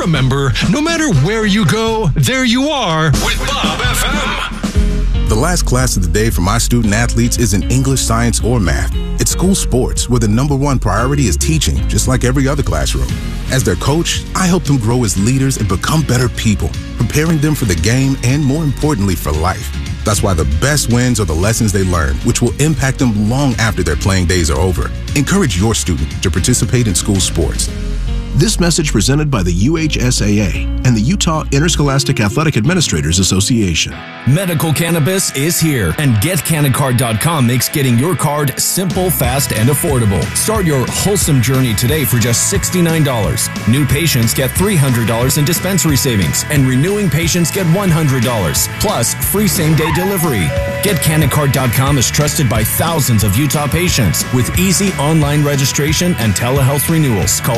remember, no matter where you go, there you are with Bob FM. The last class of the day for my student athletes isn't English, science, or math. It's school sports, where the #1 priority is teaching, just like every other classroom. As their coach, I help them grow as leaders and become better people, preparing them for the game and, more importantly, for life. That's why the best wins are the lessons they learn, which will impact them long after their playing days are over. Encourage your student to participate in school sports. This message presented by the UHSAA and the Utah Interscholastic Athletic Administrators Association. Medical cannabis is here, and GetCannacard.com makes getting your card simple, fast, and affordable. Start your wholesome journey today for just $69. New patients get $300 in dispensary savings, and renewing patients get $100, plus free same-day delivery. GetCannacard.com is trusted by thousands of Utah patients with easy online registration and telehealth renewals. Call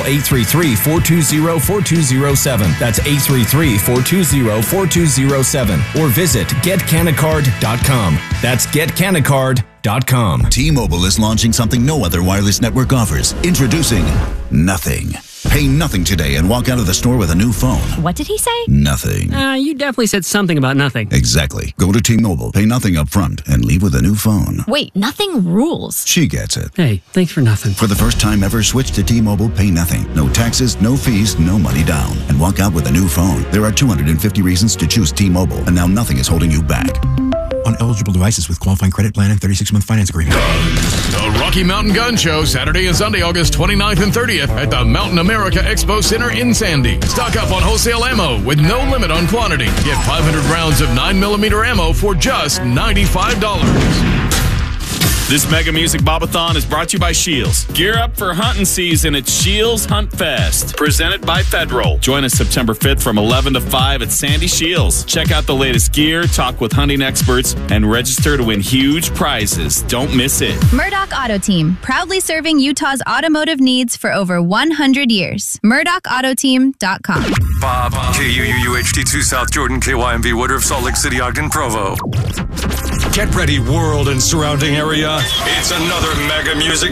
833-420-4207. That's 833-420-4207. Or visit GetCannacard.com. That's GetCannacard.com. T-Mobile is launching something no other wireless network offers. Introducing Nothing. Pay nothing today and walk out of the store with a new phone. What did he say? Nothing. You definitely said something about nothing. Exactly. Go to T-Mobile, pay nothing up front, and leave with a new phone. Wait, nothing rules. She gets it. Hey, thanks for nothing. For the first time ever, switch to T-Mobile, pay nothing. No taxes, no fees, no money down. And walk out with a new phone. There are 250 reasons to choose T-Mobile, and now nothing is holding you back. On eligible devices with qualifying credit plan and 36-month finance agreement. The Rocky Mountain Gun Show, Saturday and Sunday, August 29th and 30th at the Mountain America Expo Center in Sandy. Stock up on wholesale ammo with no limit on quantity. Get 500 rounds of 9mm ammo for just $95. This Mega Music Bobathon is brought to you by Shields. Gear up for hunting season at Shields Hunt Fest, presented by Federal. Join us September 5th from 11 to 5 at Sandy Shields. Check out the latest gear, talk with hunting experts, and register to win huge prizes. Don't miss it. Murdoch Auto Team, proudly serving Utah's automotive needs for over 100 years. MurdochAutoteam.com. Bob, KUUHD2 South Jordan, KYMV Woodruff, Salt Lake City, Ogden, Provo. Get ready, world and surrounding area. It's another Mega Music